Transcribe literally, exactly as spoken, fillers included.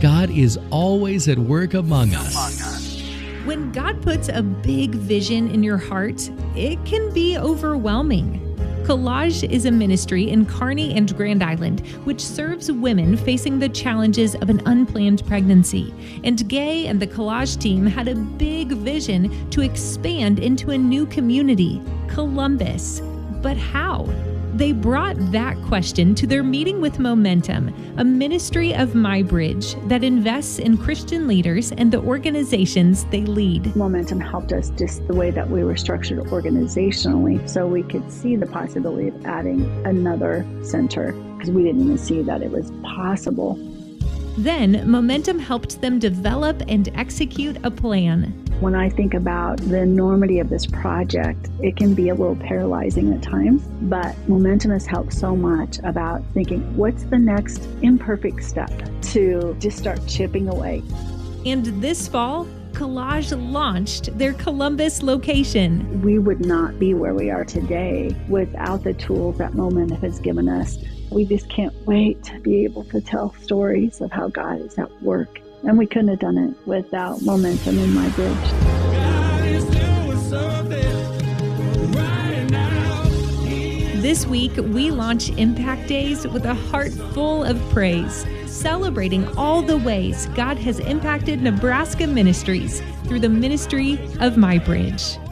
God is always at work among us. When God puts a big vision in your heart, it can be overwhelming. Collage is a ministry in Kearney and Grand Island, which serves women facing the challenges of an unplanned pregnancy. And Gay and the Collage team had a big vision to expand into a new community, Columbus. But how? They brought that question to their meeting with Momentum, a ministry of MyBridge that invests in Christian leaders and the organizations they lead. Momentum helped us just the way that we were structured organizationally, so we could see the possibility of adding another center, because we didn't even see that it was possible. Then, Momentum helped them develop and execute a plan. When I think about the enormity of this project, it can be a little paralyzing at times, but Momentum has helped so much about thinking, what's the next imperfect step to just start chipping away? And this fall, Collage launched their Columbus location. We would not be where we are today without the tools that Momentum has given us. We just can't wait to be able to tell stories of how God is at work. And we couldn't have done it without Momentum in MyBridge. God is doing something right now. This week, we launch Impact Days with a heart full of praise, celebrating all the ways God has impacted Nebraska ministries through the ministry of MyBridge.